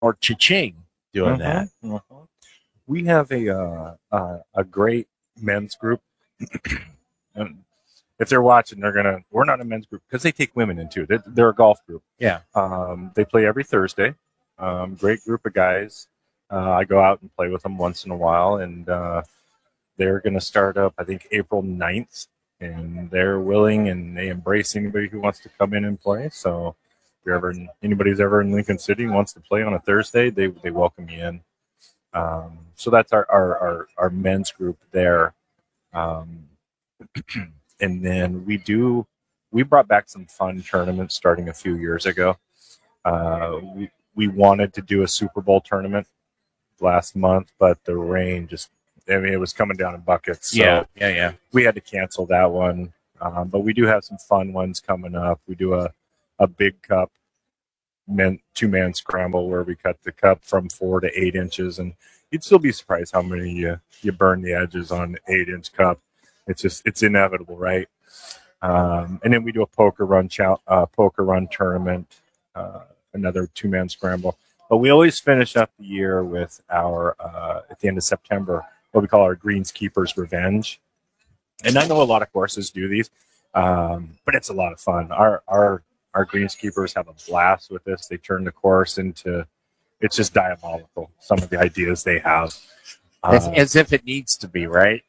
or cha-ching doing that. We have a great men's group. And if they're watching, we're not a men's group because they take women in too. They're a golf group. Yeah. They play every Thursday. Great group of guys. I go out and play with them once in a while, and they're going to start up, I think, April 9th, and they're willing and they embrace anybody who wants to come in and play. So if anybody's ever in Lincoln City and wants to play on a Thursday, they welcome you in. So that's our men's group there. And then we brought back some fun tournaments starting a few years ago. We wanted to do a Super Bowl tournament last month, but the rain it was coming down in buckets. So yeah. We had to cancel that one. But we do have some fun ones coming up. We do a big cup, two-man scramble where we cut the cup from 4 to 8 inches, and you'd still be surprised how many you burn the edges on an 8-inch cup. It's inevitable, right? And then we do a poker run tournament, another two-man scramble. But we always finish up the year with our at the end of September, what we call our Greenskeepers Revenge. And I know a lot of courses do these, but it's a lot of fun. Our greenskeepers have a blast with this. They turn the course it's just diabolical, some of the ideas they have. As if it needs to be, right?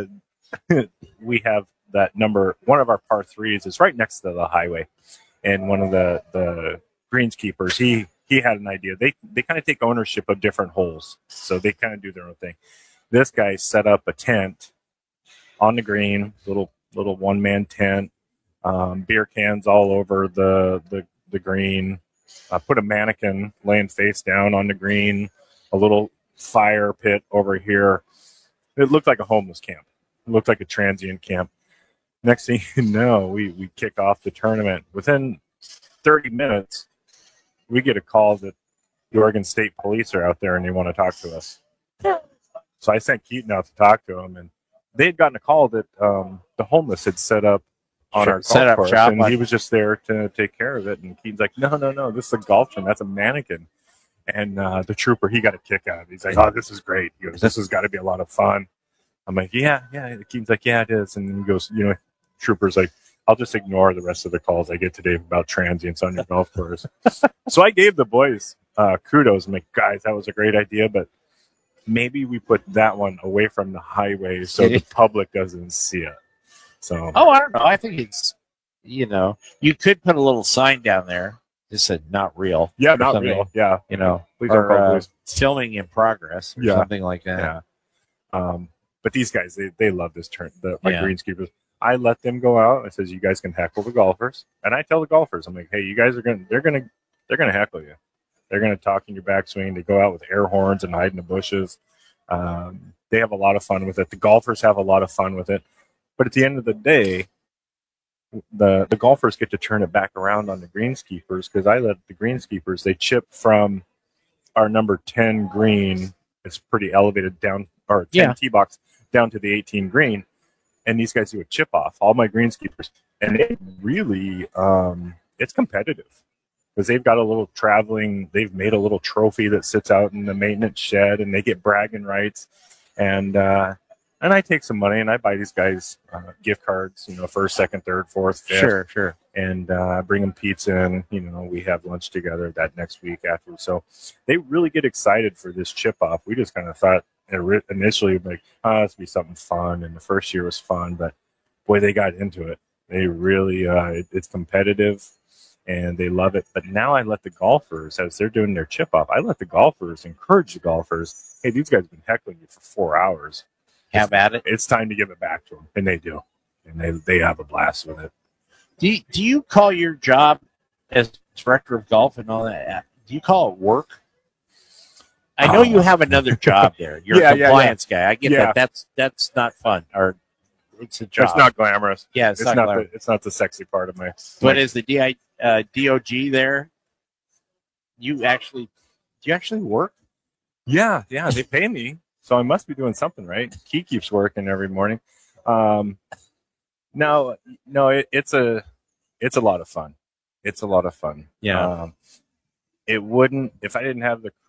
We have that one of our par threes is right next to the highway. And one of the greenskeepers, he had an idea. They kind of take ownership of different holes. So they kind of do their own thing. This guy set up a tent on the green, little one-man tent, beer cans all over the green, put a mannequin laying face down on the green, a little fire pit over here. It looked like a homeless camp. It looked like a transient camp. Next thing you know, we kick off the tournament. Within 30 minutes, we get a call that the Oregon State Police are out there and they want to talk to us. So I sent Keaton out to talk to him, and they had gotten a call that the homeless had set up on our golf course, and he was just there to take care of it. And Keaton's like, no, this is a golf team. That's a mannequin. And the trooper, he got a kick out of it. He's like, oh, this is great. He goes, this has got to be a lot of fun. I'm like, yeah. Keaton's like, yeah, it is. And he goes, trooper's like, I'll just ignore the rest of the calls I get today about transients on your golf course. So I gave the boys kudos. I'm like, guys, that was a great idea, but maybe we put that one away from the highway so the public doesn't see it. So I don't know. I think it's, you could put a little sign down there that said "not real." Yeah, not real. Yeah, or filming in progress or something like that. Yeah. But these guys, they love this turn. My greenskeepers. I let them go out. I says, you guys can heckle the golfers, and I tell the golfers, I'm like, hey, you guys they're gonna heckle you. They're gonna talk in your backswing. They go out with air horns and hide in the bushes. They have a lot of fun with it. The golfers have a lot of fun with it. But at the end of the day, the golfers get to turn it back around on the greenskeepers, because I let the greenskeepers, they chip from our number 10 green. It's pretty elevated down, or 10 tee box down to the 18 green. And these guys do a chip off, all my greenskeepers. And it really, it's competitive, because they've got they've made a little trophy that sits out in the maintenance shed, and they get bragging rights. And I take some money and I buy these guys gift cards, first, second, third, fourth, fifth. Sure. And bring them pizza, and, we have lunch together that next week after. So they really get excited for this chip off. We just kind of thought initially, like, this would be something fun. And the first year was fun, but boy, they got into it. They really, it's competitive and they love it. But now I let the golfers, as they're doing their chip off, I let the golfers encourage the golfers. Hey, these guys have been heckling you for 4 hours. Have at it. It's time to give it back to them. And they do. And they have a blast with it. Do you call your job as director of golf and all that, do you call it work? I know you have another job there. You're a compliance guy. I get that. That's not fun. Or it's a job. It's not glamorous. Yeah, it's not glamorous. It's not the sexy part of my. But is the DOG there? Do you actually work? Yeah. They pay me, so I must be doing something right. Key keeps working every morning. No, it's a lot of fun. It's a lot of fun. Yeah. it wouldn't, if I didn't have the